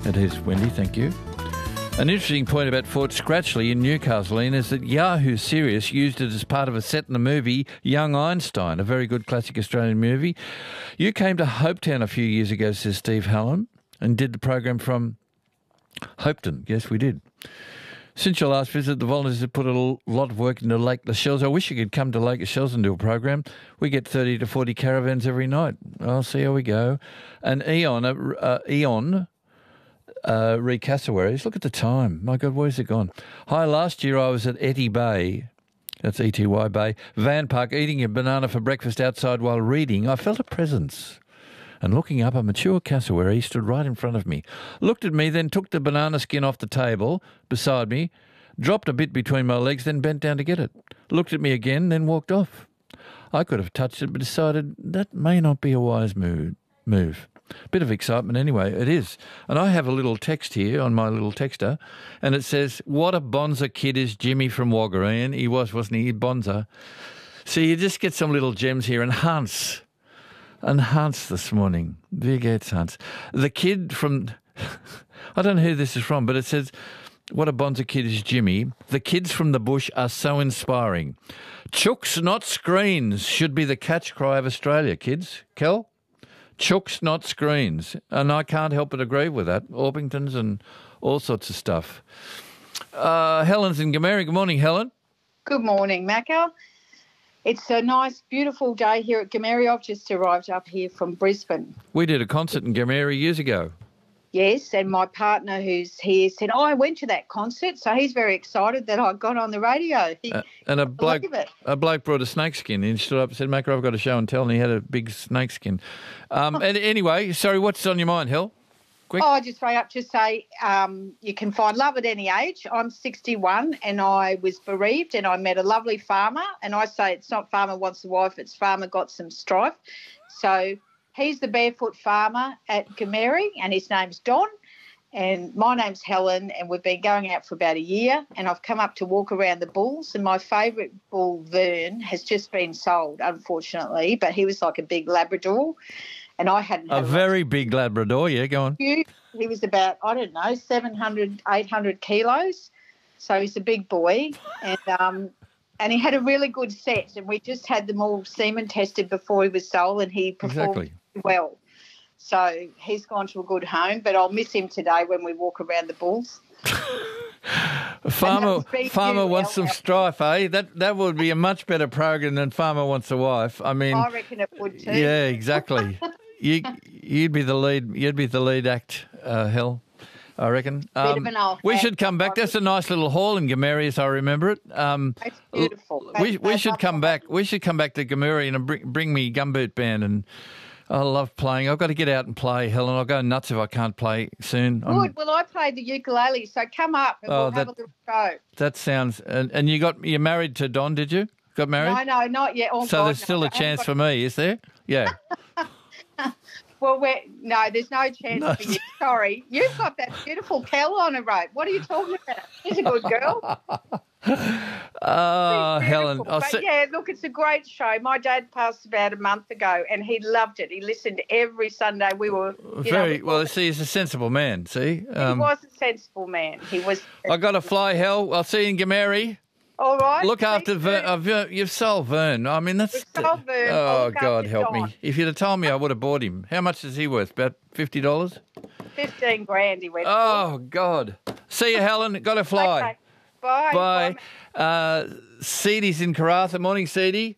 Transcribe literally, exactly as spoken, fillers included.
It is, Wendy, thank you. An interesting point about Fort Scratchley in Newcastle, Ian, is that Yahoo Serious used it as part of a set in the movie Young Einstein, a very good classic Australian movie. You came to Hopetown a few years ago, says Steve Hallam, and did the program from Hopeton. Yes, we did. Since your last visit, the volunteers have put a lot of work into Lake Lascelles. I wish you could come to Lake Lascelles and do a program. We get thirty to forty caravans every night. I'll see how we go. And Eon, uh, uh, Eon, uh, re Cassowaries. Look at the time. My God, where's it gone? Hi, last year I was at Etty Bay. That's E T Y Bay. Van Park, eating a banana for breakfast outside while reading. I felt a presence. And looking up, a mature cassowary stood right in front of me, looked at me, then took the banana skin off the table beside me, dropped a bit between my legs, then bent down to get it, looked at me again, then walked off. I could have touched it, but decided that may not be a wise move. move. Bit of excitement anyway, it is. And I have a little text here on my little texter, and it says, what a bonza kid is Jimmy from Wagga. He was, wasn't he? Bonza. So you just get some little gems here. And Hans... And Hans this morning, Wie geht's, Hans? The kid from, I don't know who this is from, but it says, what a bonza kid is Jimmy. The kids from the bush are so inspiring. Chooks, not screens, should be the catch cry of Australia, kids. Kel? Chooks, not screens. And I can't help but agree with that. Orpingtons and all sorts of stuff. Uh, Helen's in Gamera. Good morning, Helen. Good morning, Macca. It's a nice, beautiful day here at Gamera. I've just arrived up here from Brisbane. We did a concert in Gamera years ago. Yes, and my partner who's here said, oh, I went to that concert, so he's very excited that I got on the radio. He, uh, and a bloke, a bloke brought a snakeskin. He stood up and said, Macca, I've got a show and tell, and he had a big snakeskin. Um, and anyway, sorry, what's on your mind, Hel? Quick. Oh, I just rang up to say um, you can find love at any age. I'm sixty-one and I was bereaved and I met a lovely farmer, and I say it's not farmer wants a wife, it's farmer got some strife. So he's the barefoot farmer at Gamera and his name's Don, and my name's Helen, and we've been going out for about a year, and I've come up to walk around the bulls, and my favourite bull, Vern, has just been sold, unfortunately, but he was like a big Labrador. And I hadn't a had very big Labrador, yeah, go on. He was about, I don't know, seven hundred, eight hundred kilos. So he's a big boy. And um, and he had a really good set. And we just had them all semen tested before he was sold, and he performed exactly. well. So he's gone to a good home. But I'll miss him today when we walk around the bulls. Farmer Farmer you, wants some strife, eh? That that would be a much better program than Farmer Wants a Wife. I mean, I reckon it would too. Yeah, exactly. you you'd be the lead. You'd be the lead act, uh, Hel. I reckon. Um, we should come back. That's a nice little hall in Gamera, as I remember it. Um, it's beautiful. We we should come back. We should come back to Gamera and bring, bring me Gumboot Band, and I love playing. I've got to get out and play, Helen. I'll go nuts if I can't play soon. Good. I'm... Well, I played the ukulele, so come up and oh, we'll that, have a little show. That sounds. And, and you got you're married to Don, did you? Got married? No, no, not yet. Oh, so God, there's still no, a chance for me, is there? Yeah. Well, we're, no, there's no chance no. for you. Sorry. You've got that beautiful Kel on a rope. What are you talking about? She's a good girl. Oh, Helen. But say... yeah, look, it's a great show. My dad passed about a month ago and he loved it. He listened every Sunday. We were very know, well. See, he's a sensible man. See, um, he was a sensible man. He was. I got to fly, Hel. I'll see you in Gamera. All right. Look after Vern. Uh, you've sold Vern. I mean, that's. We've sold Vern. Oh, God help Don. me! If you'd have told me, I would have bought him. How much is he worth? About fifty dollars. Fifteen grand. He went. Oh for. God! See you, Helen. Got to fly. Okay. Bye. Bye. Bye. Uh, Seedie's in Karratha. Morning, Seedie.